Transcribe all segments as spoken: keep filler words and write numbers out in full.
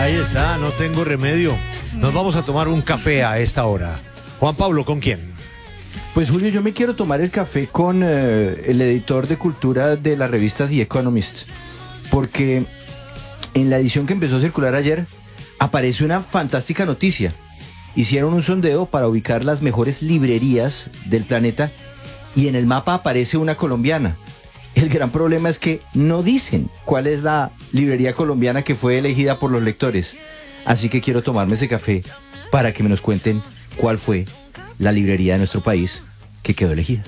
Ahí está, no tengo remedio. Nos vamos a tomar un café a esta hora. Juan Pablo, ¿con quién? Pues Julio, yo me quiero tomar el café con eh, el editor de cultura de la revista The Economist, porque en la edición que empezó a circular ayer aparece una fantástica noticia. Hicieron un sondeo para ubicar las mejores librerías del planeta y en el mapa aparece una colombiana. El gran problema es que no dicen cuál es la librería colombiana que fue elegida por los lectores. Así que quiero tomarme ese café para que me nos cuenten cuál fue la librería de nuestro país que quedó elegida.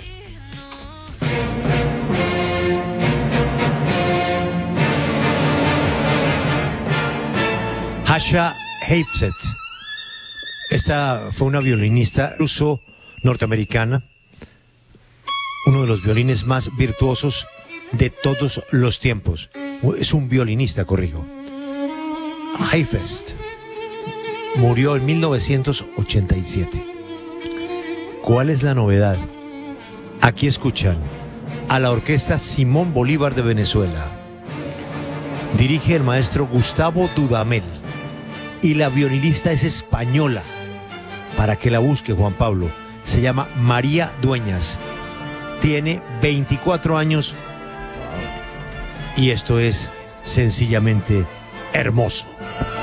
Asha Heifetz. Esta fue una violinista ruso-norteamericana, uno de los violines más virtuosos de todos los tiempos. Es un violinista, corrijo. Heifetz murió en mil novecientos ochenta y siete. ¿Cuál es la novedad? Aquí escuchan a la orquesta Simón Bolívar de Venezuela. Dirige el maestro Gustavo Dudamel y la violinista es española. Para que la busque, Juan Pablo. Se llama María Dueñas. Tiene veinticuatro años y esto es sencillamente hermoso.